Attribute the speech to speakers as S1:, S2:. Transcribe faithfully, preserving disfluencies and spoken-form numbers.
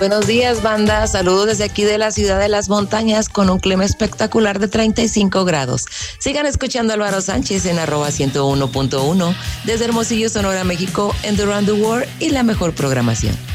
S1: Buenos días, banda. Saludos desde aquí de la ciudad de las montañas con un clima espectacular de treinta y cinco grados. Sigan escuchando a Álvaro Sánchez en arroba ciento uno punto uno desde Hermosillo, Sonora, México, en The Round the World y la mejor programación.